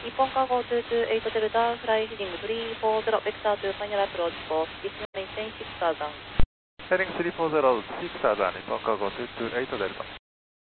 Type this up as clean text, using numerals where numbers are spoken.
日本カーゴ228デルタ、フライヘディング340、ベクター2ファイナルアプローチコース、196,000。 Heading 340, 6,000, 日本カーゴ228デルタ。